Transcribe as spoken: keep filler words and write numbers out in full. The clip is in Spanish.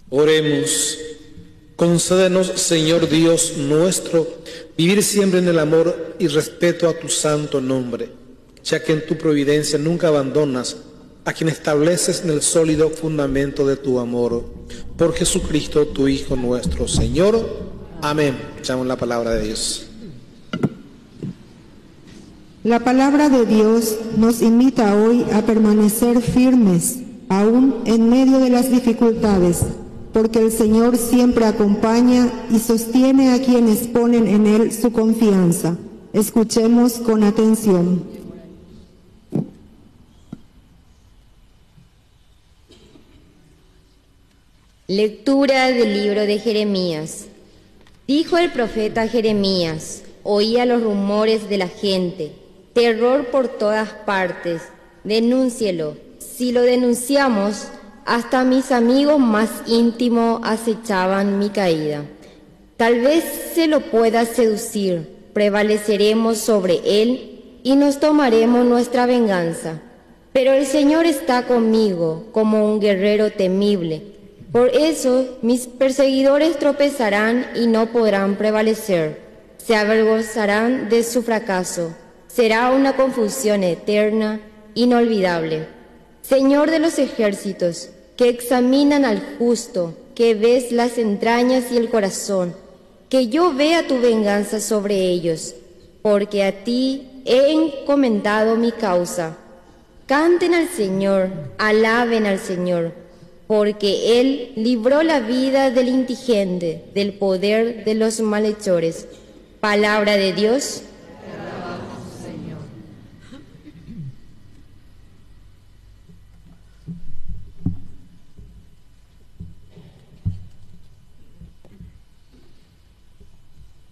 Oremos. Concédenos, Señor Dios nuestro, vivir siempre en el amor y respeto a tu santo nombre, ya que en tu providencia nunca abandonas a quien estableces en el sólido fundamento de tu amor. Por Jesucristo, tu Hijo nuestro Señor. Amén. Echamos la palabra de Dios. La palabra de Dios nos invita hoy a permanecer firmes, aún en medio de las dificultades, porque el Señor siempre acompaña y sostiene a quienes ponen en Él su confianza. Escuchemos con atención. Lectura del libro de Jeremías. Dijo el profeta Jeremías: oía los rumores de la gente, terror por todas partes. Denúncielo. Si lo denunciamos, hasta mis amigos más íntimos acechaban mi caída. Tal vez se lo pueda seducir, prevaleceremos sobre él y nos tomaremos nuestra venganza. Pero el Señor está conmigo como un guerrero temible. Por eso mis perseguidores tropezarán y no podrán prevalecer. Se avergonzarán de su fracaso. Será una confusión eterna, inolvidable. Señor de los ejércitos, que examinan al justo, que ves las entrañas y el corazón, que yo vea tu venganza sobre ellos, porque a ti he encomendado mi causa. Canten al Señor, alaben al Señor, porque Él libró la vida del indigente, del poder de los malhechores. Palabra de Dios.